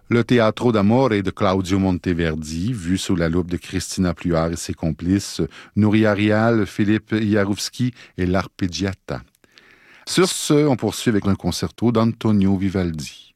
Le Teatro d'Amore de Claudio Monteverdi, vu sous la loupe de Christina Pluhar et ses complices, Nouria Rial, Philippe Jarouski et l'Arpeggiata. Sur ce, on poursuit avec un concerto d'Antonio Vivaldi.